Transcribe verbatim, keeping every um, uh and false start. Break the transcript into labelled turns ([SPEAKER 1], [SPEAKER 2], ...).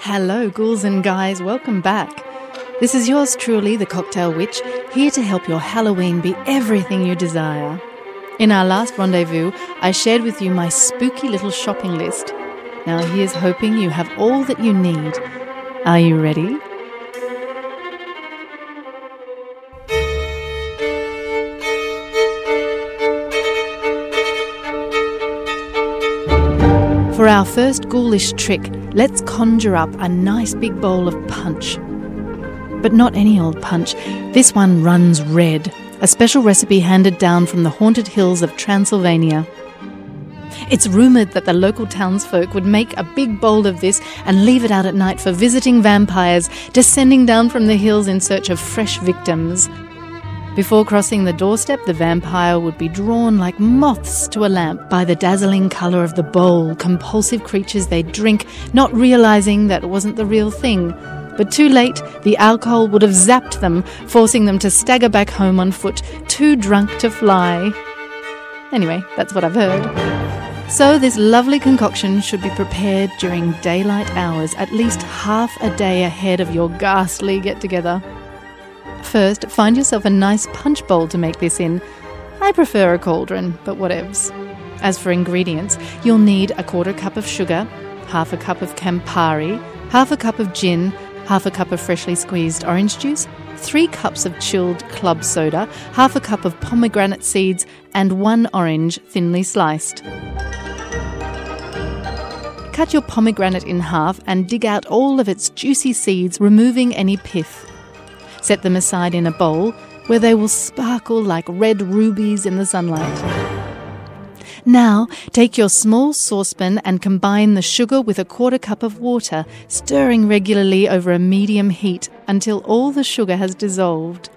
[SPEAKER 1] Hello, ghouls and guys, welcome back. This is yours truly, the Cocktail Witch, here to help your Halloween be everything you desire. In our last rendezvous, I shared with you my spooky little shopping list. Now here's hoping you have all that you need. Are you ready? For our first ghoulish trick, let's conjure up a nice big bowl of punch. But not any old punch. This one runs red, a special recipe handed down from the haunted hills of Transylvania. It's rumoured that the local townsfolk would make a big bowl of this and leave it out at night for visiting vampires descending down from the hills in search of fresh victims. Before crossing the doorstep, the vampire would be drawn like moths to a lamp by the dazzling colour of the bowl, compulsive creatures they'd drink, not realising that it wasn't the real thing. But too late, the alcohol would have zapped them, forcing them to stagger back home on foot, too drunk to fly. Anyway, that's what I've heard. So this lovely concoction should be prepared during daylight hours, at least half a day ahead of your ghastly get-together. First, find yourself a nice punch bowl to make this in. I prefer a cauldron, but whatevs. As for ingredients, you'll need a quarter cup of sugar, half a cup of Campari, half a cup of gin, half a cup of freshly squeezed orange juice, three cups of chilled club soda, half a cup of pomegranate seeds, and one orange thinly sliced. Cut your pomegranate in half and dig out all of its juicy seeds, removing any pith. Set them aside in a bowl where they will sparkle like red rubies in the sunlight. Now, take your small saucepan and combine the sugar with a quarter cup of water, stirring regularly over a medium heat until all the sugar has dissolved.